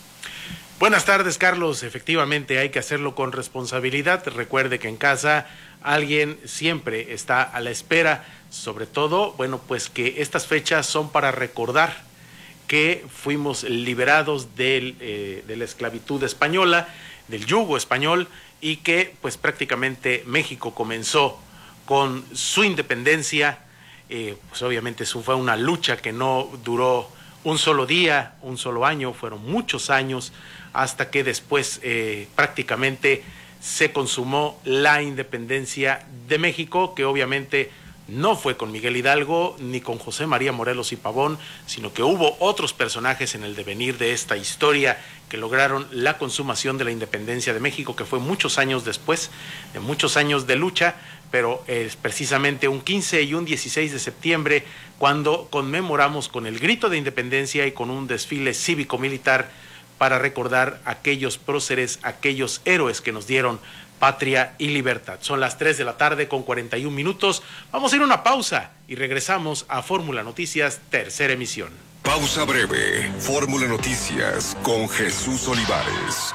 Buenas tardes, Carlos. Efectivamente hay que hacerlo con responsabilidad. Recuerde que en casa alguien siempre está a la espera. Sobre todo, bueno, pues que estas fechas son para recordar que fuimos liberados del, eh, de la esclavitud española, del yugo español, y que pues prácticamente México comenzó con su independencia. Eh, pues obviamente eso fue una lucha que no duró un solo día, un solo año, fueron muchos años, hasta que después eh, prácticamente se consumó la independencia de México, que obviamente no fue con Miguel Hidalgo ni con José María Morelos y Pavón, sino que hubo otros personajes en el devenir de esta historia que lograron la consumación de la independencia de México, que fue muchos años después, de muchos años de lucha, pero es precisamente un quince y un dieciséis de septiembre cuando conmemoramos con el grito de independencia y con un desfile cívico-militar para recordar aquellos próceres, aquellos héroes que nos dieron patria y libertad. Son las tres de la tarde con cuarenta y un minutos. Vamos a ir a una pausa y regresamos a Fórmula Noticias, tercera emisión. Pausa breve. Fórmula Noticias con Jesús Olivares.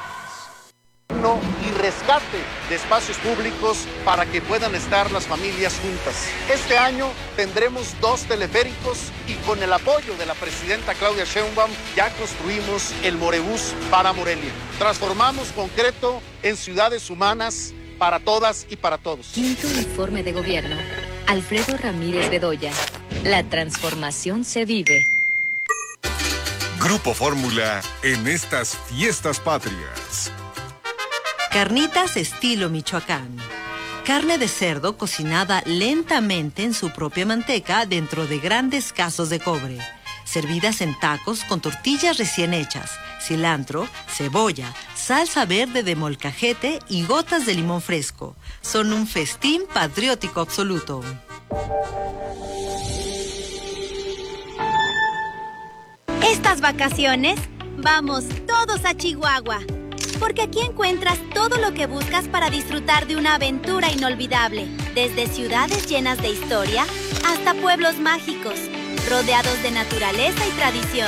Y rescate de espacios públicos para que puedan estar las familias juntas. Este año tendremos dos teleféricos y con el apoyo de la presidenta Claudia Sheinbaum ya construimos el Morebús para Morelia. Transformamos concreto en ciudades humanas para todas y para todos. Quinto informe de gobierno. Alfredo Ramírez Bedoya. La transformación se vive. Grupo Fórmula en estas fiestas patrias. Carnitas estilo Michoacán. Carne de cerdo cocinada lentamente en su propia manteca dentro de grandes casos de cobre. Servidas en tacos con tortillas recién hechas, cilantro, cebolla, salsa verde de molcajete y gotas de limón fresco. Son un festín patriótico absoluto. Estas vacaciones, vamos todos a Chihuahua. Porque aquí encuentras todo lo que buscas para disfrutar de una aventura inolvidable. Desde ciudades llenas de historia hasta pueblos mágicos, rodeados de naturaleza y tradición.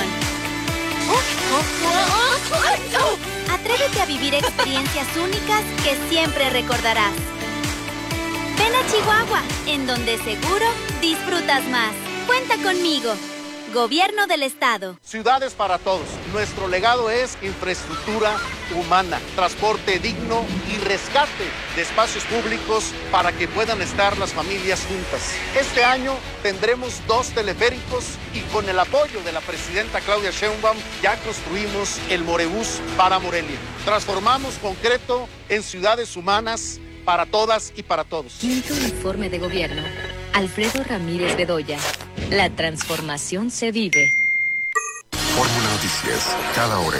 Atrévete a vivir experiencias únicas que siempre recordarás. Ven a Chihuahua, en donde seguro disfrutas más. Cuenta conmigo. Gobierno del Estado. Ciudades para todos. Nuestro legado es infraestructura humana, transporte digno y rescate de espacios públicos para que puedan estar las familias juntas. Este año tendremos dos teleféricos y con el apoyo de la presidenta Claudia Sheinbaum ya construimos el Morebús para Morelia. Transformamos concreto en ciudades humanas para todas y para todos. Quinto informe de gobierno. Alfredo Ramírez Bedoya. La transformación se vive. Fórmula Noticias, cada hora.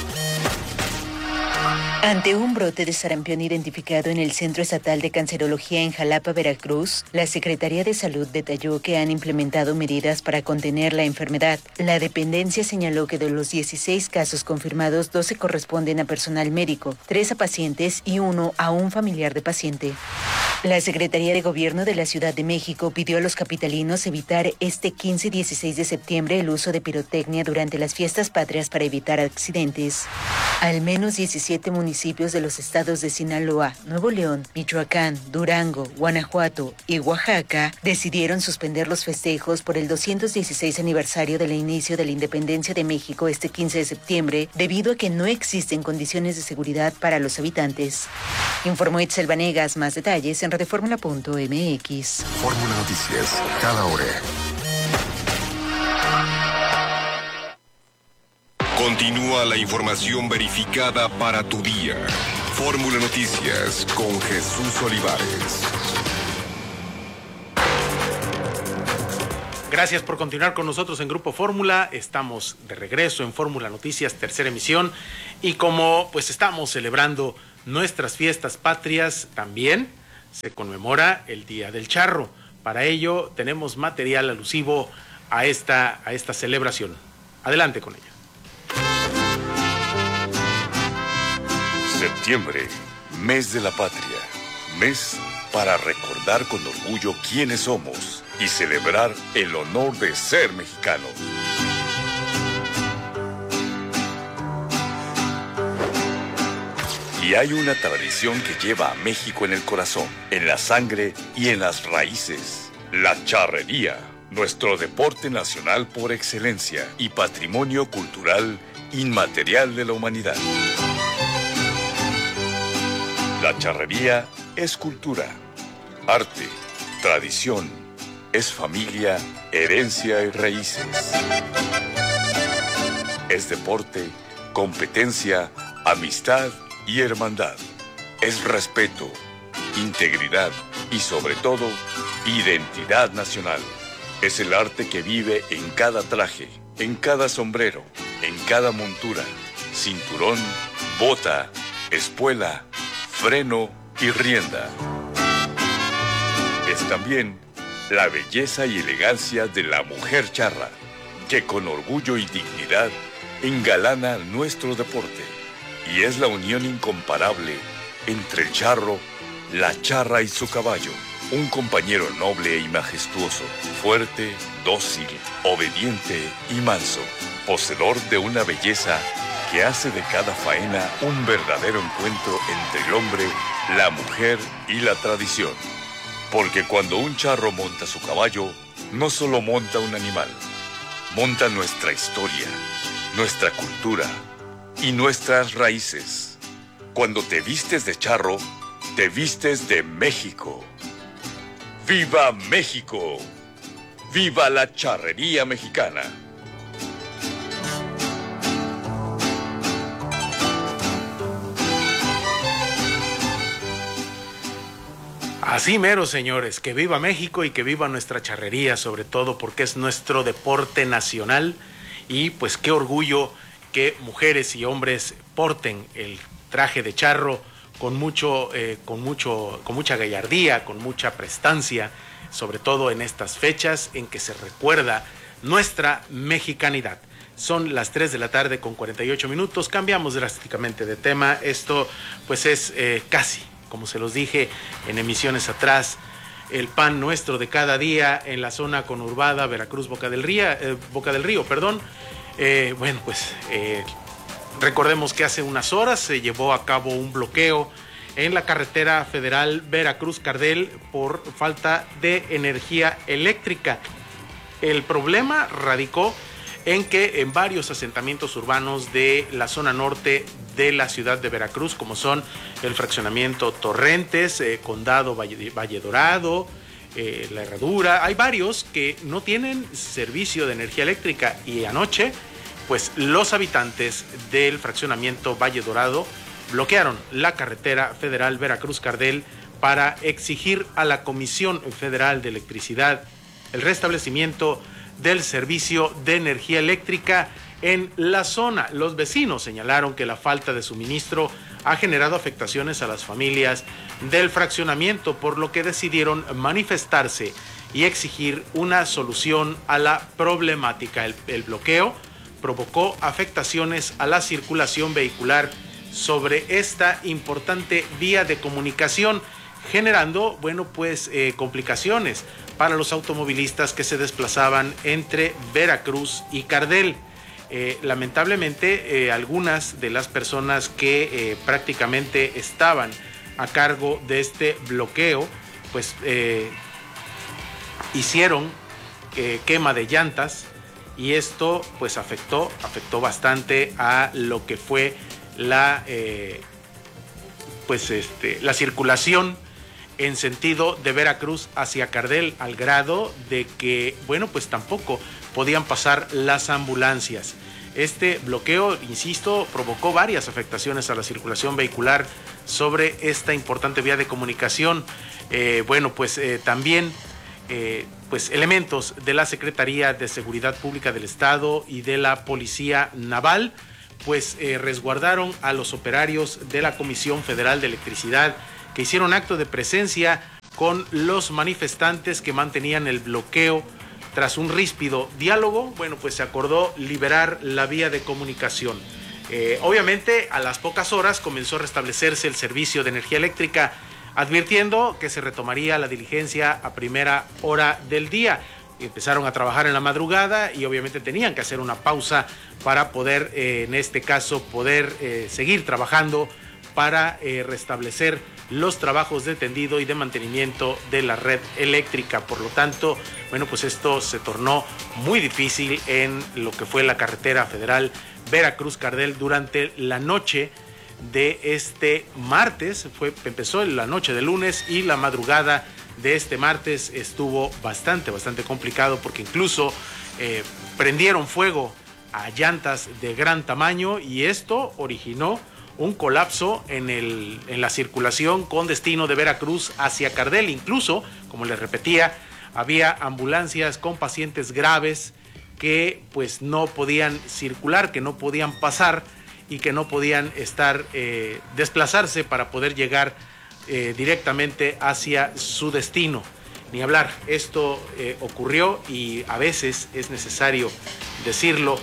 Ante un brote de sarampión identificado en el Centro Estatal de Cancerología en Jalapa, Veracruz, la Secretaría de Salud detalló que han implementado medidas para contener la enfermedad. La dependencia señaló que de los dieciséis casos confirmados, doce corresponden a personal médico, tres a pacientes y uno a un familiar de paciente. La Secretaría de Gobierno de la Ciudad de México pidió a los capitalinos evitar este quince y dieciséis de septiembre el uso de pirotecnia durante las fiestas patrias para evitar accidentes. Al menos diecisiete municipios de los estados de Sinaloa, Nuevo León, Michoacán, Durango, Guanajuato y Oaxaca decidieron suspender los festejos por el doscientos dieciséis aniversario del inicio de la independencia de México este quince de septiembre, debido a que no existen condiciones de seguridad para los habitantes. Informó Itzel Vanegas. Más detalles en radioformula punto m x. Fórmula Noticias, cada hora. Continúa la información verificada para tu día. Fórmula Noticias con Jesús Olivares. Gracias por continuar con nosotros en Grupo Fórmula. Estamos de regreso en Fórmula Noticias, tercera emisión. Y como pues estamos celebrando nuestras fiestas patrias, también se conmemora el Día del Charro. Para ello tenemos material alusivo a esta, a esta celebración. Adelante con ella. Septiembre, mes de la patria, mes para recordar con orgullo quiénes somos y celebrar el honor de ser mexicanos. Y hay una tradición que lleva a México en el corazón, en la sangre y en las raíces: la charrería, nuestro deporte nacional por excelencia y patrimonio cultural inmaterial de la humanidad. La charrería es cultura, arte, tradición, es familia, herencia y raíces. Es deporte, competencia, amistad y hermandad. Es respeto, integridad y sobre todo, identidad nacional. Es el arte que vive en cada traje, en cada sombrero, en cada montura, cinturón, bota, espuela, freno y rienda. Es también la belleza y elegancia de la mujer charra, que con orgullo y dignidad engalana nuestro deporte. Y es la unión incomparable entre el charro, la charra y su caballo. Un compañero noble y majestuoso, fuerte, dócil, obediente y manso, poseedor de una belleza que hace de cada faena un verdadero encuentro entre el hombre, la mujer y la tradición. Porque cuando un charro monta su caballo, no solo monta un animal, monta nuestra historia, nuestra cultura y nuestras raíces. Cuando te vistes de charro, te vistes de México. ¡Viva México! ¡Viva la charrería mexicana! Así mero, señores, que viva México y que viva nuestra charrería, sobre todo porque es nuestro deporte nacional. Y pues qué orgullo que mujeres y hombres porten el traje de charro con mucho, eh, con mucho, con mucha gallardía, con mucha prestancia, sobre todo en estas fechas en que se recuerda nuestra mexicanidad. Son las tres de la tarde con cuarenta y ocho minutos, cambiamos drásticamente de tema. Esto pues es eh, casi, como se los dije en emisiones atrás, el pan nuestro de cada día en la zona conurbada Veracruz Boca del Río, eh, Boca del Río, perdón. Eh, bueno, pues eh, recordemos que hace unas horas se llevó a cabo un bloqueo en la carretera federal Veracruz-Cardel por falta de energía eléctrica. El problema radicó en que en varios asentamientos urbanos de la zona norte de la ciudad de Veracruz, como son el fraccionamiento Torrentes, eh, Condado Valle, Valle Dorado, eh, La Herradura, hay varios que no tienen servicio de energía eléctrica, y anoche pues los habitantes del fraccionamiento Valle Dorado bloquearon la carretera federal Veracruz-Cardel para exigir a la Comisión Federal de Electricidad el restablecimiento del servicio de energía eléctrica en la zona. Los vecinos señalaron que la falta de suministro ha generado afectaciones a las familias del fraccionamiento, por lo que decidieron manifestarse y exigir una solución a la problemática. El, el bloqueo provocó afectaciones a la circulación vehicular sobre esta importante vía de comunicación, generando, bueno, pues eh, complicaciones para los automovilistas que se desplazaban entre Veracruz y Cardel. Eh, lamentablemente, eh, algunas de las personas que eh, prácticamente estaban a cargo de este bloqueo, pues eh, hicieron eh, quema de llantas, y esto pues afectó, afectó bastante a lo que fue la, eh, pues este, la circulación en sentido de Veracruz hacia Cardel, al grado de que, bueno, pues tampoco podían pasar las ambulancias. Este bloqueo, insisto, provocó varias afectaciones a la circulación vehicular sobre esta importante vía de comunicación. Eh, bueno, pues eh, también eh, pues elementos de la Secretaría de Seguridad Pública del Estado y de la Policía Naval pues eh, resguardaron a los operarios de la Comisión Federal de Electricidad que hicieron acto de presencia con los manifestantes que mantenían el bloqueo. Tras un ríspido diálogo, bueno, pues se acordó liberar la vía de comunicación. Eh, obviamente, a las pocas horas comenzó a restablecerse el servicio de energía eléctrica, advirtiendo que se retomaría la diligencia a primera hora del día. Empezaron a trabajar en la madrugada y obviamente tenían que hacer una pausa para poder, eh, en este caso, poder eh, seguir trabajando para eh, restablecer los trabajos de tendido y de mantenimiento de la red eléctrica. Por lo tanto, bueno, pues esto se tornó muy difícil en lo que fue la carretera federal Veracruz-Cardel durante la noche de este martes. Fue, empezó la noche del lunes y la madrugada de este martes estuvo bastante, bastante complicado porque incluso eh, prendieron fuego a llantas de gran tamaño y esto originó un colapso en, el, en la circulación con destino de Veracruz hacia Cardel. Incluso, como les repetía, había ambulancias con pacientes graves que pues no podían circular, que no podían pasar y que no podían estar, eh, desplazarse para poder llegar eh, directamente hacia su destino. Ni hablar, esto eh, ocurrió y a veces es necesario decirlo.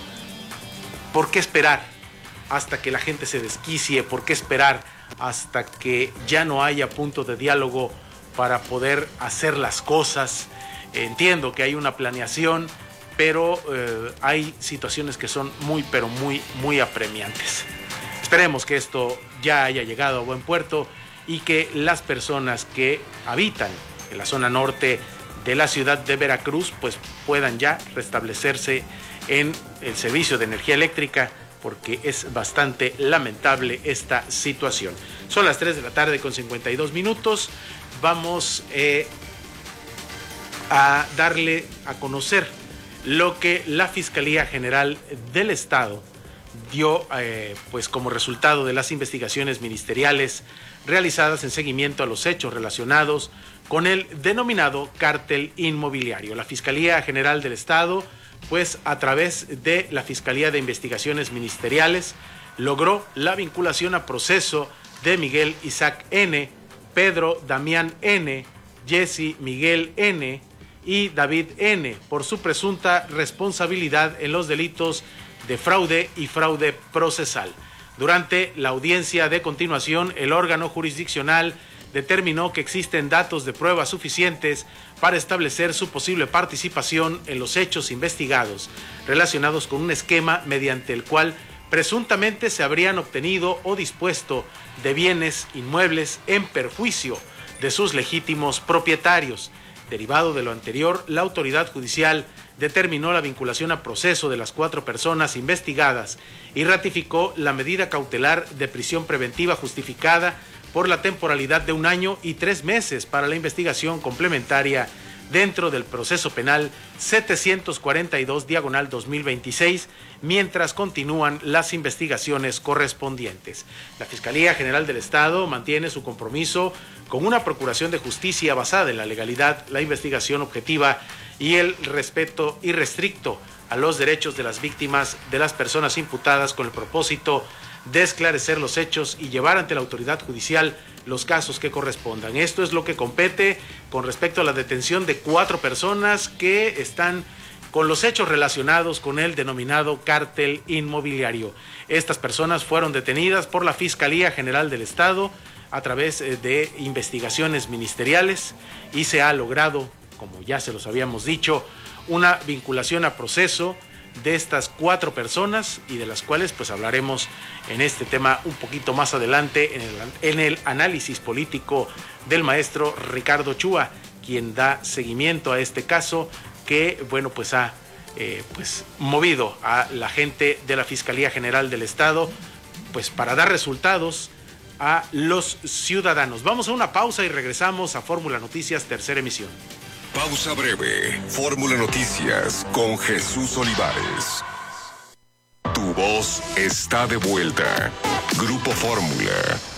¿Por qué esperar hasta que la gente se desquicie? ¿Por qué esperar hasta que ya no haya punto de diálogo para poder hacer las cosas? Entiendo que hay una planeación, pero eh, hay situaciones que son muy, pero muy, muy apremiantes. Esperemos que esto ya haya llegado a buen puerto y que las personas que habitan en la zona norte de la ciudad de Veracruz pues puedan ya restablecerse en el servicio de energía eléctrica, porque es bastante lamentable esta situación. Son las tres de la tarde con cincuenta y dos minutos. Vamos eh, a darle a conocer lo que la Fiscalía General del Estado dio eh, pues como resultado de las investigaciones ministeriales realizadas en seguimiento a los hechos relacionados con el denominado cártel inmobiliario. La Fiscalía General del Estado, pues a través de la Fiscalía de Investigaciones Ministeriales, logró la vinculación a proceso de Miguel Isaac N., Pedro Damián N., Jesse Miguel N. y David N. por su presunta responsabilidad en los delitos de fraude y fraude procesal. Durante la audiencia de continuación, el órgano jurisdiccional determinó que existen datos de prueba suficientes para establecer su posible participación en los hechos investigados relacionados con un esquema mediante el cual presuntamente se habrían obtenido o dispuesto de bienes inmuebles en perjuicio de sus legítimos propietarios. Derivado de lo anterior, la autoridad judicial determinó la vinculación a proceso de las cuatro personas investigadas y ratificó la medida cautelar de prisión preventiva justificada por la temporalidad de un año y tres meses para la investigación complementaria dentro del proceso penal setecientos cuarenta y dos diagonal dos mil veintiséis, mientras continúan las investigaciones correspondientes. La Fiscalía General del Estado mantiene su compromiso con una procuración de justicia basada en la legalidad, la investigación objetiva y el respeto irrestricto a los derechos de las víctimas de las personas imputadas, con el propósito de esclarecer los hechos y llevar ante la autoridad judicial los casos que correspondan. Esto es lo que compete con respecto a la detención de cuatro personas que están con los hechos relacionados con el denominado cártel inmobiliario. Estas personas fueron detenidas por la Fiscalía General del Estado a través de investigaciones ministeriales y se ha logrado, como ya se los habíamos dicho, una vinculación a proceso de estas cuatro personas y de las cuales pues hablaremos en este tema un poquito más adelante en el, en el análisis político del maestro Ricardo Chúa, quien da seguimiento a este caso que bueno pues ha eh, pues movido a la gente de la Fiscalía General del Estado pues para dar resultados a los ciudadanos. Vamos a una pausa y regresamos a Fórmula Noticias, tercera emisión. Pausa breve. Fórmula Noticias con Jesús Olivares. Tu Tu voz está de vuelta. Grupo Fórmula.